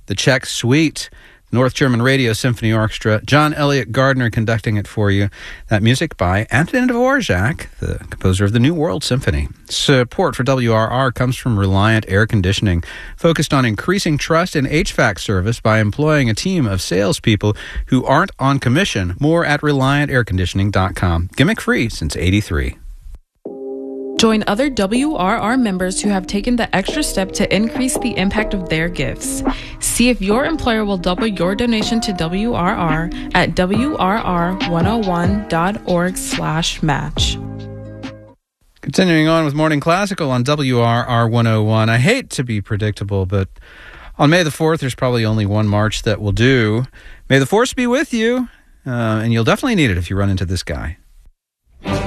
the Czech Suite, North German Radio Symphony Orchestra, John Elliott Gardner conducting it for you. That music by Antonin Dvorak, the composer of the New World Symphony. Support for WRR comes from Reliant Air Conditioning, focused on increasing trust in HVAC service by employing a team of salespeople who aren't on commission. More at ReliantAirConditioning.com. Gimmick free since '83. Join other WRR members who have taken the extra step to increase the impact of their gifts. See if your employer will double your donation to WRR at WRR101.org/match. Continuing on with Morning Classical on WRR 101. I hate to be predictable, but on May the 4th, there's probably only one march that will do. May the Force be with you, and you'll definitely need it if you run into this guy.